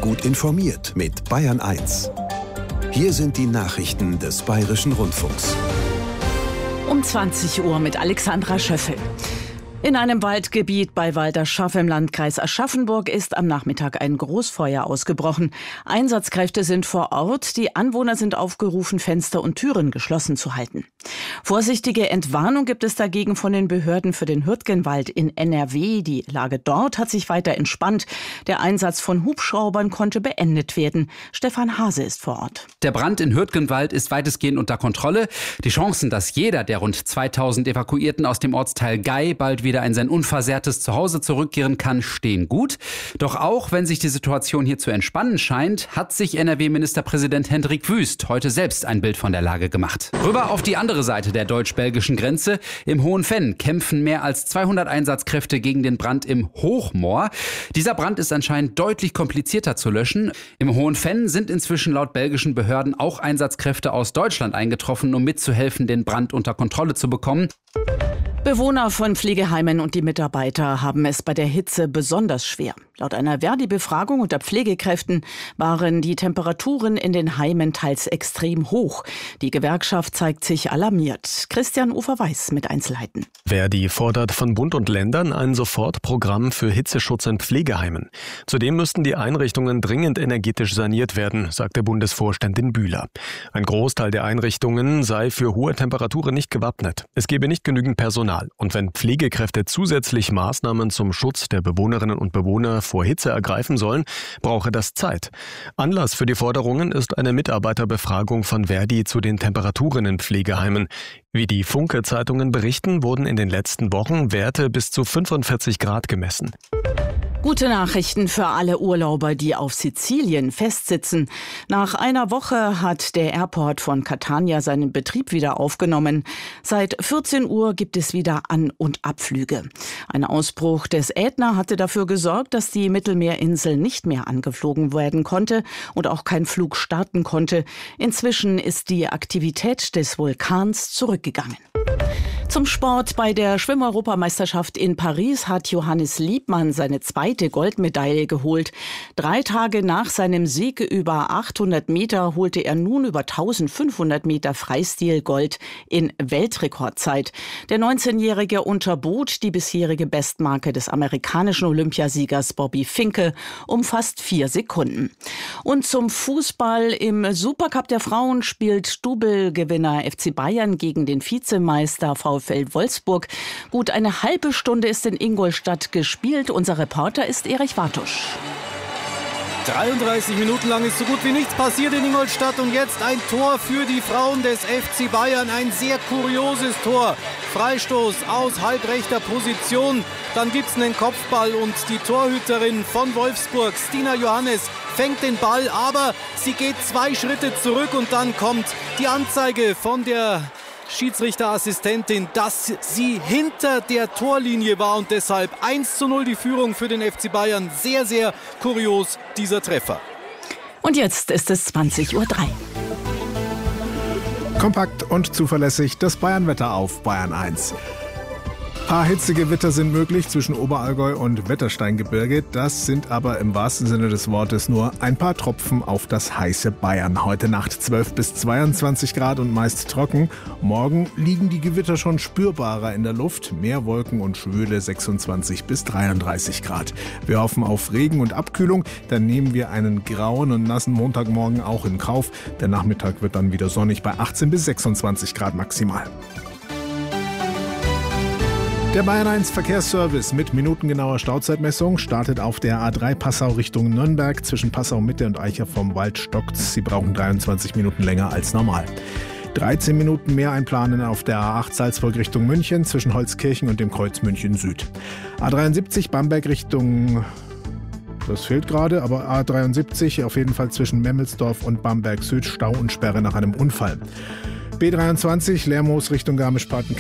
Gut informiert mit Bayern 1. Hier sind die Nachrichten des Bayerischen Rundfunks. Um 20 Uhr mit Alexandra Schöffel. In einem Waldgebiet bei Walderschaff im Landkreis Aschaffenburg ist am Nachmittag ein Großfeuer ausgebrochen. Einsatzkräfte sind vor Ort. Die Anwohner sind aufgerufen, Fenster und Türen geschlossen zu halten. Vorsichtige Entwarnung gibt es dagegen von den Behörden für den Hürtgenwald in NRW. Die Lage dort hat sich weiter entspannt. Der Einsatz von Hubschraubern konnte beendet werden. Stefan Hase ist vor Ort. Der Brand in Hürtgenwald ist weitestgehend unter Kontrolle. Die Chancen, dass jeder der rund 2000 Evakuierten aus dem Ortsteil Gei bald wieder in sein unversehrtes Zuhause zurückkehren kann, stehen gut. Doch auch wenn sich die Situation hier zu entspannen scheint, hat sich NRW-Ministerpräsident Hendrik Wüst heute selbst ein Bild von der Lage gemacht. Rüber auf die andere Seite der deutsch-belgischen Grenze. Im Hohenvenn kämpfen mehr als 200 Einsatzkräfte gegen den Brand im Hochmoor. Dieser Brand ist anscheinend deutlich komplizierter zu löschen. Im Hohenvenn sind inzwischen laut belgischen Behörden auch Einsatzkräfte aus Deutschland eingetroffen, um mitzuhelfen, den Brand unter Kontrolle zu bekommen. Bewohner von Pflegeheimen und die Mitarbeiter haben es bei der Hitze besonders schwer. Laut einer Verdi-Befragung unter Pflegekräften waren die Temperaturen in den Heimen teils extrem hoch. Die Gewerkschaft zeigt sich alarmiert. Christian Ufer-Weiß mit Einzelheiten. Verdi fordert von Bund und Ländern ein Sofortprogramm für Hitzeschutz in Pflegeheimen. Zudem müssten die Einrichtungen dringend energetisch saniert werden, sagte Bundesvorständin Bühler. Ein Großteil der Einrichtungen sei für hohe Temperaturen nicht gewappnet. Es gebe nicht genügend Personal. Und wenn Pflegekräfte zusätzlich Maßnahmen zum Schutz der Bewohnerinnen und Bewohner vor Hitze ergreifen sollen, brauche das Zeit. Anlass für die Forderungen ist eine Mitarbeiterbefragung von Verdi zu den Temperaturen in Pflegeheimen. Wie die Funke-Zeitungen berichten, wurden in den letzten Wochen Werte bis zu 45 Grad gemessen. Gute Nachrichten für alle Urlauber, die auf Sizilien festsitzen. Nach einer Woche hat der Airport von Catania seinen Betrieb wieder aufgenommen. Seit 14 Uhr gibt es wieder An- und Abflüge. Ein Ausbruch des Ätna hatte dafür gesorgt, dass die Mittelmeerinsel nicht mehr angeflogen werden konnte und auch kein Flug starten konnte. Inzwischen ist die Aktivität des Vulkans zurückgegangen. Zum Sport. Bei der Schwimmeuropameisterschaft in Paris hat Johannes Liebmann seine zweite Goldmedaille geholt. 3 Tage nach seinem Sieg über 800 Meter holte er nun über 1500 Meter Freistil Gold in Weltrekordzeit. Der 19-Jährige unterbot die bisherige Bestmarke des amerikanischen Olympiasiegers Bobby Finke um fast 4 Sekunden. Und zum Fußball. Im Supercup der Frauen spielt Double-Gewinner FC Bayern gegen den Vizemeister VfL Wolfsburg. Gut eine halbe Stunde ist in Ingolstadt gespielt. Unser Reporter ist Erich Wartusch. 33 Minuten lang ist so gut wie nichts passiert in Ingolstadt und jetzt ein Tor für die Frauen des FC Bayern. Ein sehr kurioses Tor. Freistoß aus halbrechter Position. Dann gibt es einen Kopfball und die Torhüterin von Wolfsburg, Stina Johannes, fängt den Ball, aber sie geht 2 Schritte zurück und dann kommt die Anzeige von der Schiedsrichterassistentin, dass sie hinter der Torlinie war und deshalb 1:0 die Führung für den FC Bayern. Sehr, sehr kurios dieser Treffer. Und jetzt ist es 20:03 Uhr. Kompakt und zuverlässig das Bayernwetter auf Bayern 1. Paar Hitzegewitter sind möglich zwischen Oberallgäu und Wettersteingebirge. Das sind aber im wahrsten Sinne des Wortes nur ein paar Tropfen auf das heiße Bayern. Heute Nacht 12 bis 22 Grad und meist trocken. Morgen liegen die Gewitter schon spürbarer in der Luft. Mehr Wolken und schwüle 26 bis 33 Grad. Wir hoffen auf Regen und Abkühlung. Dann nehmen wir einen grauen und nassen Montagmorgen auch in Kauf. Der Nachmittag wird dann wieder sonnig bei 18 bis 26 Grad maximal. Der Bayern 1 Verkehrsservice mit minutengenauer Stauzeitmessung startet auf der A3 Passau Richtung Nürnberg. Zwischen Passau Mitte und Eicher vom Wald stockt's. Sie brauchen 23 Minuten länger als normal. 13 Minuten mehr einplanen auf der A8 Salzburg Richtung München zwischen Holzkirchen und dem Kreuz München Süd. A73 Bamberg Richtung... Das fehlt gerade, aber A73 auf jeden Fall zwischen Memmelsdorf und Bamberg Süd Stau und Sperre nach einem Unfall. B23 Lermoos Richtung Garmisch-Partenkirchen.